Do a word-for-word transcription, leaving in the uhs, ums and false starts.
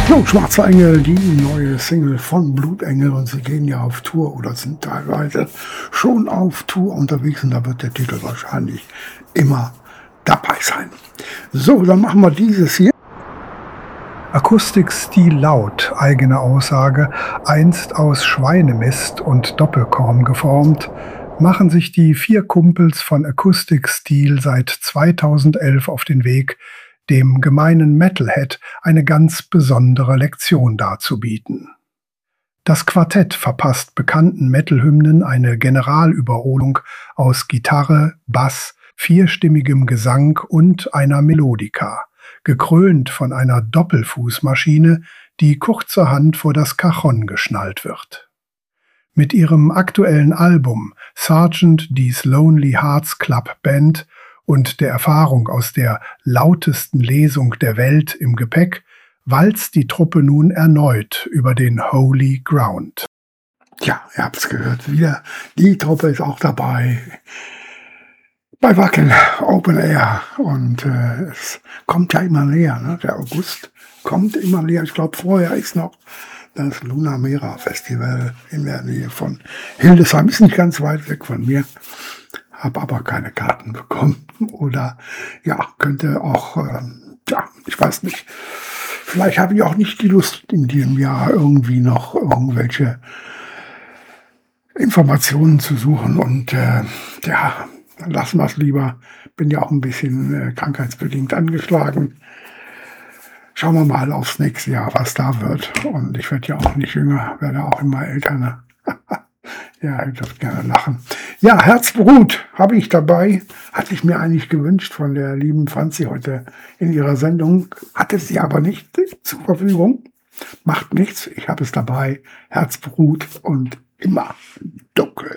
Jo, Schwarze Engel, die neue Single von Blutengel, und sie gehen ja auf Tour oder sind teilweise schon auf Tour unterwegs, und da wird der Titel wahrscheinlich immer dabei sein. So, dann machen wir dieses hier. Akustikstil laut, eigene Aussage, einst aus Schweinemist und Doppelkorn geformt, machen sich die vier Kumpels von Akustikstil seit zweitausendelf auf den Weg, dem gemeinen Metalhead eine ganz besondere Lektion darzubieten. Das Quartett verpasst bekannten Metal-Hymnen eine Generalüberholung aus Gitarre, Bass, vierstimmigem Gesang und einer Melodika, gekrönt von einer Doppelfußmaschine, die kurzerhand vor das Cajon geschnallt wird. Mit ihrem aktuellen Album Sergeant These Lonely Hearts Club Band und der Erfahrung aus der lautesten Lesung der Welt im Gepäck walzt die Truppe nun erneut über den Holy Ground. Ja, ihr habt es gehört, wieder. Die Truppe ist auch dabei bei Wacken Open Air, und äh, es kommt ja immer näher, ne? Der August kommt immer näher. Ich glaube, vorher ist noch das Luna Mera Festival in der Nähe von Hildesheim. Ist nicht ganz weit weg von mir. Habe aber keine Karten bekommen. Oder ja, könnte auch, äh, ja, ich weiß nicht. Vielleicht habe ich auch nicht die Lust, in diesem Jahr irgendwie noch irgendwelche Informationen zu suchen. Und äh, ja, dann lassen wir es lieber. Bin ja auch ein bisschen äh, krankheitsbedingt angeschlagen. Schauen wir mal aufs nächste Jahr, was da wird. Und ich werde ja auch nicht jünger, werde auch immer älter. Ne? Ja, ich darf gerne lachen. Ja, Herzblut habe ich dabei. Hatte ich mir eigentlich gewünscht von der lieben Franzi heute in ihrer Sendung. Hatte sie aber nicht zur Verfügung. Macht nichts, ich habe es dabei. Herzblut und immer dunkel.